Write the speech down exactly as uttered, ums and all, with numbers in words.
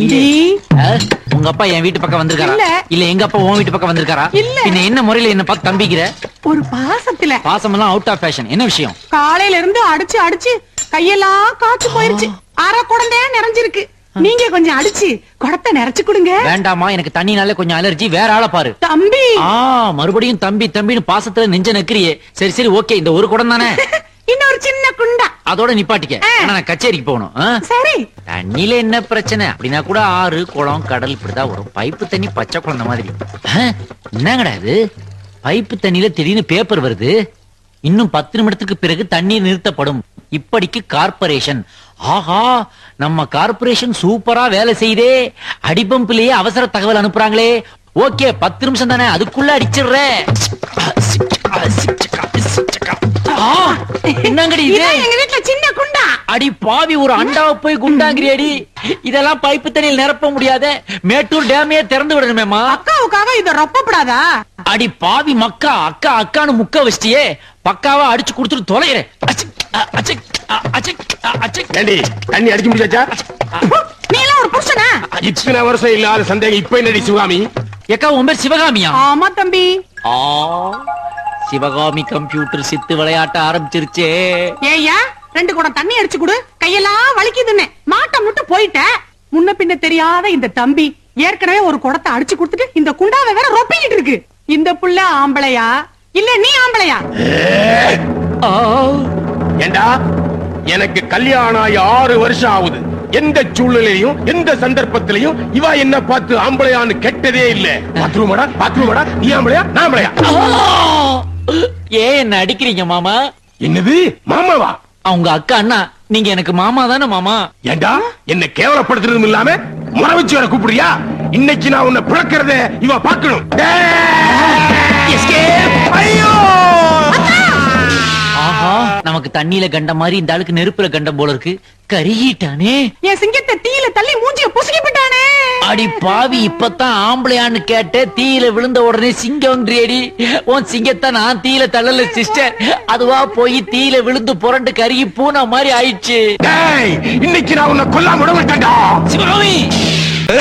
தம்பி உங்க அப்பா என் வீட்டு பக்கம் வந்திருக்காரா? இல்ல. இல்ல எங்க அப்பா உன் வீட்டு பக்கம் வந்திருக்காரா? இல்ல. பின்ன என்ன முறையில என்ன பார்த்து தம்பிக்கிற? ஒரு பாசத்துல பாசம் எல்லாம் அவுட் ஆஃப் ஃபேஷன். என்ன விஷயம்? காலையில இருந்து அடிச்சு அடிச்சு கையெல்லாம் காய்ச்சி போயிருச்சு. அரை குடந்தே நிறைஞ்சிருக்கு. நீங்க கொஞ்சம் அடிச்சு குடத்தை நிறைச்சு கொடுங்க. வேண்டாமா, எனக்கு தண்ணினால கொஞ்சம் அலர்ஜி. வேற ஆளை பாரு. தம்பி ஆ மறுபடியும் தம்பி தம்பின்னு பாசத்துல நெஞ்ச நக்கிரியே. சரி சரி ஓகே, இந்த ஒரு குடம் தானே. இன்னொரு சின்ன குண்டா அதோட நிப்பாட்டிக்க. ஆனா நான் கச்சேரிக்கு போகணும். ஆ? சரி. தண்ணியில என்ன பிரச்சனை? அப்படின்னா கூட ஆறு குளம் கடல் இப்படிதான் வரும். பைப்பு தண்ணி பச்சை குழந்தை மாதிரி. ஆ? என்னங்கடா இது? பைப்பு தண்ணியில திடீர்னு பேப்பர் வருது. இன்னும் பத்து நிமிடத்துக்கு பிறகு தண்ணீர் நிறுத்தப்படும். இப்படிக்கு கார்பரேஷன். ஆஹா, நம்ம கார்பரேஷன் சூப்பரா வேலை செய்தே. அடிபம்பிலேயே அவசர தகவல் அனுப்புறாங்களே. ஓகே, பத்து நிமிஷம் தானே, அதுக்குள்ள அடிச்சிடுறேன். என்னங்கடி இது? இதான் எங்க வீட்டுல சின்ன குண்டா. அடி பாவி, ஒரு அண்டாவை போய் குண்டாங்கிறியடி. இதெல்லாம் பைப்பு தண்ணியில் நிரப்ப முடியாத. மேட்டூர் டேமையே திறந்து விடணுமேமா. அக்காவுக்காக இத ரொப்பப்படாதா? அடி பாவி மக்கா, அக்கா அக்கான்னு முக்க வச்சிட்டியே. பக்காவா அடிச்சு குடுத்துட்டு தொலைகிறேன். ஏண்டி தண்ணி அடிச்சு முடிச்சாச்சா? நீ எல்லாம் ஒரு புருஷனா? இத்தனை வருஷம் இல்லாத சந்தேகம் இப்ப என்னடி சிவகாமி? ஏக்கா உன் பேர் சிவகாமியா? ஆமா தம்பி. ஆ, சிவகாமி கம்ப்யூட்டர் சித்து விளையாட்ட ஆரம்பிச்சிருச்சே. ஏய்யா, ரெண்டு குடம் தண்ணி அடிச்சு கொடு. கையெல்லாம் வலிக்குதுன்னு மாட்டம் முட்டு போயிட்ட. முன்ன பின்ன தெரியாத இந்த தம்பி ஏற்கனவே ஒரு குடத்தை அடிச்சு கொடுத்துட்டு இந்த குண்டாவை வேற ரொப்பிக்கிட்டு இருக்கு. இந்த புள்ள ஆம்பளையா இல்ல நீ ஆம்பளையா? ஆ, ஏண்டா, எனக்கு கல்யாணம் ஆகி ஆறு வருஷம் ஆகுது. எந்த சூழ்நிலையும் எந்த சந்தர்ப்பத்திலையும் இவ என்ன பார்த்து ஆம்பளையான்னு கெட்டதே இல்ல. பாத்ரூமடா பாத்ரூமடா, நீ ஆம்பளையா நான் ஆம்பளையா? ஏன் என்ன அடிக்கிறீங்க மாமா? என்னது மாமாவா? அவங்க அக்கா அண்ணா, நீங்க எனக்கு மாமா தானே மாமா? ஏண்டா, என்ன கேவலப்படுத்துறதும் இல்லாம முறை வச்சு வர கூப்பிடுறியா? இன்னைக்கு நான் உன்னை பிளக்கிறத இவ பாக்கணும். ஐயோ! ஆஹா, நமக்கு தண்ணியில கண்ட மாதிரி இந்த ஆளுக்கு நெருப்புல கண்டம் போல இருக்கு. கருகிட்டானே. என் சிங்கத்தை தீயில தள்ளி மூஞ்சிய புசுக்கி விட்டானே. அடி பாவி, இப்பதான் ஆம்பளையான்னு கேட்ட. தீயில விழுந்த உடனே சிங்கம்ன்றேடி. உன் சிங்கத்தை நான் தீயில தள்ளல சிஸ்டர். அதுவா போய் தீயில விழுந்து புரண்டு கருகி பூனா மாதிரி ஆயிடுச்சு. இன்னைக்கு நான் உன்னை கொல்லாம விட மாட்டேன்டா. சிவகாமி